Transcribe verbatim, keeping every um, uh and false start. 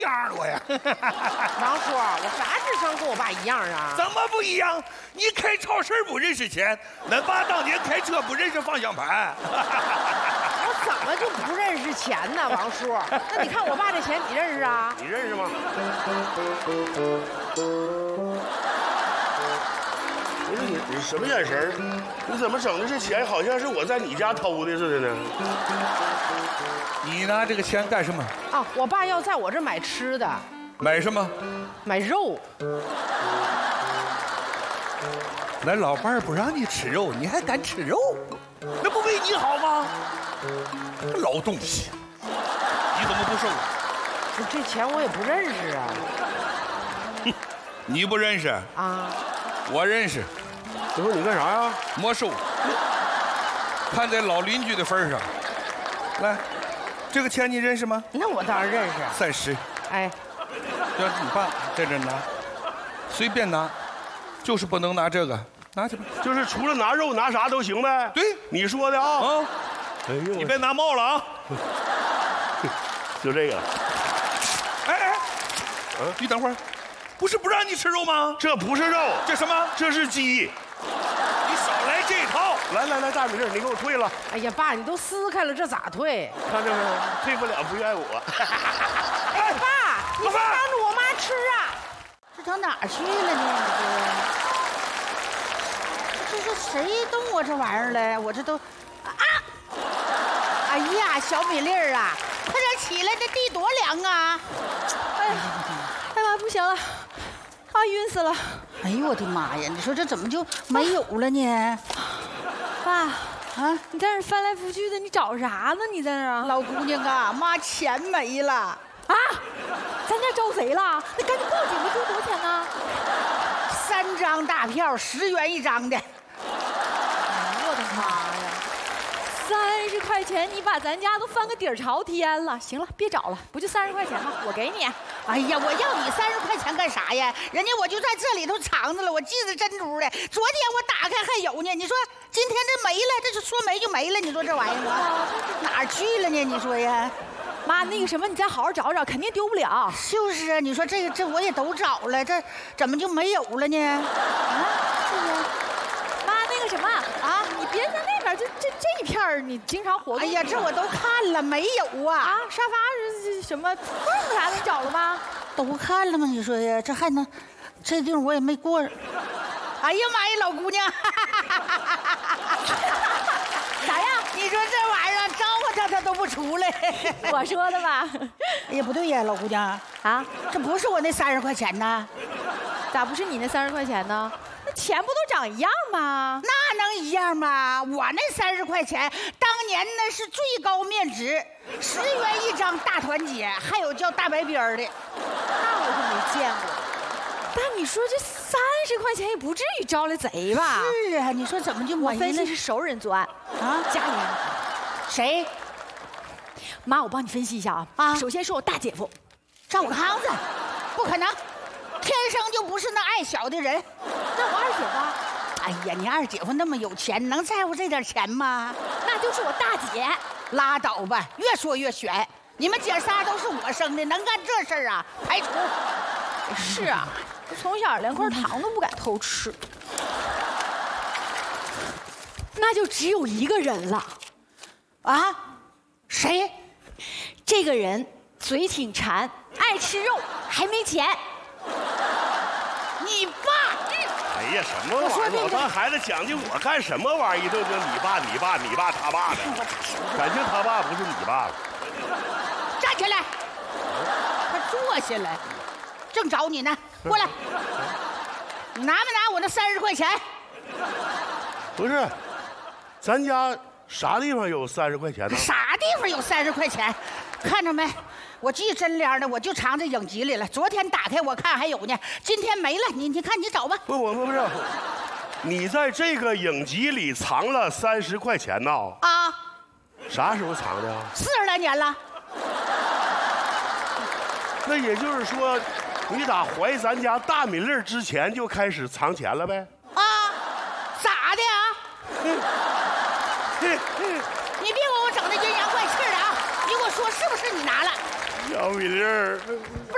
样我呀。 王叔，我啥智商跟我爸一样啊？ 怎么不一样？你开超市不认识钱，恁爸当年开车不认识方向盘。 我怎么就不认识钱呢，王叔？那你看我爸这钱，你认识啊？ 你认识吗？不是你，你什么眼神？你怎么整的？这钱好像是我在你家偷的似的呢。 你拿这个钱干什么？ 啊，我爸要在我这买吃的。 买什么？ 买肉。 那老伴儿不让你吃肉，你还敢吃肉？那不为你好吗？老东西，你怎么不收？ 这钱我也不认识啊。 哼，你不认识啊？ 我认识。 你说你干啥呀？ 没收。看在老邻居的份上，来，这个钱你认识吗？ 那我当然认识。 三十。 哎， 要你爸在这拿，随便拿，就是不能拿这个，拿去吧。 就是除了拿肉拿啥都行呗。 对， 你说的啊。 啊， 哎呦， 你别拿帽了啊。 就这个。 哎哎， 嗯， 你等会儿，不是不让你吃肉吗？ 这不是肉， 这什么？ 这是鸡。 你少来这套！ 来来来，大米粒，你给我退了。 哎呀，爸，你都撕开了，这咋退？ 看见没有？退不了，不怨我。 哎，爸，你别当着我妈吃啊！ 这上哪儿去了呢？这这是谁动我这玩意儿了？我这都啊！哎呀，小米粒儿啊，快点起来，这地多凉啊！ 哎呀，哎妈，不行了，啊，晕死了！ 哎呦我的妈呀！你说这怎么就没有了呢？ 爸啊， 你在这翻来覆去的，你找啥呢？你在那儿啊？ 老姑娘啊，妈钱没了啊！咱家招贼了？那赶紧报警吧！这多少钱呢？ 三张大票，十元一张的。 哎我的妈呀！三十块钱，你把咱家都翻个底儿朝天了。行了，别找了，不就三十块钱吗？我给你。 哎呀，我要你三十块钱干啥呀？人家我就在这里头藏着了，我记得珍珠的。昨天我打开还有呢，你说今天这没了，这是说没就没了。你说这玩意儿哪儿去了呢？你说呀， 妈，那个什么，你再好好找找，肯定丢不了。 就是啊，你说这个这我也都找了，这怎么就没有了呢？啊，是不是？ 妈，那个什么啊，你别在那边，这这这一片儿你经常活动。 哎呀，这我都看了，没有啊。 啊，沙发是什么凳啥的，你找了吗？ 都看了吗？你说呀，这还能，这地方我也没过。哎呀妈呀，老姑娘， 啥呀？ 你说这玩意儿招呼他他都不出来。 我说的吧？ 哎呀，不对呀，老姑娘啊， 这不是我那三十块钱呢？ 咋不是你那三十块钱呢？那钱不都长一样吗？ 那能一样吗？我那三十块钱当年那是最高面值，十元一张大团结，还有叫大白边的。 那我可没见过。但你说这三十块钱也不至于招来贼吧？ 是啊，你说怎么就没了？ 我分析是熟人作案啊， 家里人。 谁？ 妈，我帮你分析一下啊。啊，首先是我大姐夫， 赵康子，不可能，天生就不是那爱小的人。 那我二姐夫。 哎呀，你二姐夫那么有钱，能在乎这点钱吗？ 那就是我大姐。 拉倒吧，越说越悬。你们姐仨都是我生的，能干这事儿啊？排除。 是啊，我从小连块糖都不敢偷吃。那就只有一个人了。 啊？谁？ 这个人嘴挺馋，爱吃肉，还没钱。 你爸？ 哎呀，什么玩意儿？老当孩子讲究我干什么玩意儿？一顿就你爸、你爸、你爸、他爸的，感情他爸不是你爸了。 站起来，快坐下来，正找你呢，过来。你拿没拿我那三十块钱？ 不是，咱家啥地方有三十块钱呢？ 啥地方有三十块钱？看着没？我记真亮的，我就藏在影集里了。昨天打开我看还有呢，今天没了。你你看你找吧。 不，我不是，你在这个影集里藏了三十块钱呢？ 啊？ 啥时候藏的？ 四十来年了。 那也就是说，你打怀咱家大米粒之前就开始藏钱了呗？ 啊？咋的啊？你别给我整那阴阳怪气的啊！你给我说是不是你拿了？ 小米粒儿。